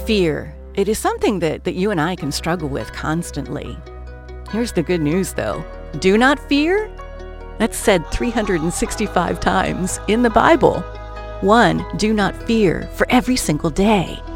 Fear. It is something that you and I can struggle with constantly. Here's the good news, though. Do not fear? That's said 365 times in the Bible. 1, do not fear for every single day.